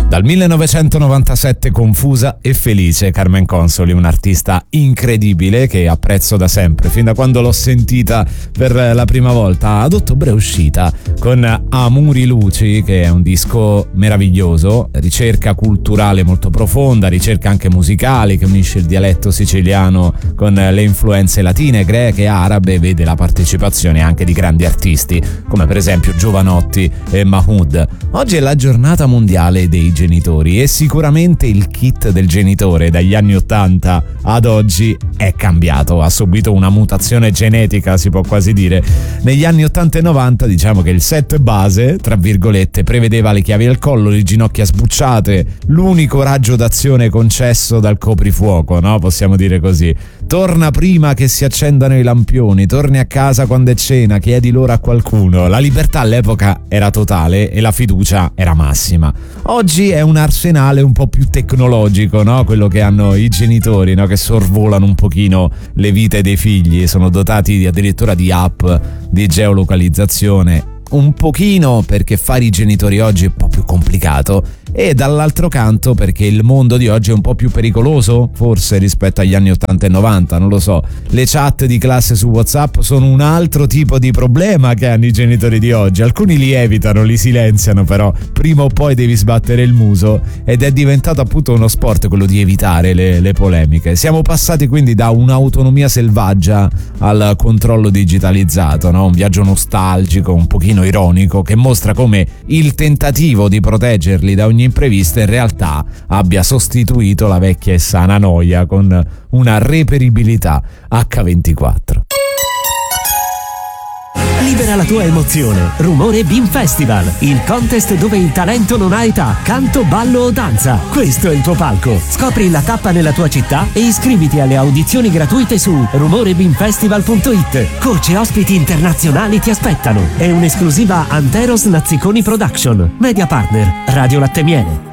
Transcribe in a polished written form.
Dal 1997 confusa e felice, Carmen Consoli, un'artista incredibile che apprezzo da sempre, fin da quando l'ho sentita per la prima volta. Ad ottobre è uscita con Amuri Luci, che è un disco meraviglioso, ricerca culturale molto profonda, ricerca anche musicale, che unisce il dialetto siciliano con le influenze latine, greche, arabe, vede la partecipazione anche di grandi artisti come per esempio Giovanotti e Mahmood. Oggi è la giornata mondiale dei genitori e sicuramente il kit del genitore dagli anni 80 ad oggi è cambiato, ha subito una mutazione genetica, si può quasi dire. Negli anni 80 e 90 diciamo che il set base, tra virgolette, prevedeva le chiavi al collo, le ginocchia sbucciate, l'unico raggio d'azione concesso dal coprifuoco, no? Possiamo dire così. Torna prima che si accendano i lampioni, torni a casa quando è cena, chiedi l'ora a qualcuno. La libertà all'epoca era totale e la fiducia era massima. Oggi è un arsenale un po' più tecnologico, no? Quello che hanno i genitori, no? Che sorvolano un pochino le vite dei figli, sono dotati addirittura di app di geolocalizzazione. Un pochino perché fare i genitori oggi è un po' più complicato e dall'altro canto perché il mondo di oggi è un po' più pericoloso, forse rispetto agli anni 80 e 90, non lo so. Le chat di classe su WhatsApp sono un altro tipo di problema che hanno i genitori di oggi. Alcuni li evitano, li silenziano, però prima o poi devi sbattere il muso ed è diventato appunto uno sport quello di evitare le polemiche. Siamo passati quindi da un'autonomia selvaggia al controllo digitalizzato, no? Un viaggio nostalgico, un pochino ironico, che mostra come il tentativo di proteggerli da ogni imprevista in realtà abbia sostituito la vecchia e sana noia con una reperibilità H24. Libera la tua emozione. Rumore Beam Festival, il contest dove il talento non ha età, canto, ballo o danza. Questo è il tuo palco. Scopri la tappa nella tua città e iscriviti alle audizioni gratuite su rumorebeamfestival.it. Coach e ospiti internazionali ti aspettano. È un'esclusiva Anteros Nazziconi Production. Media partner Radio Latte Miele.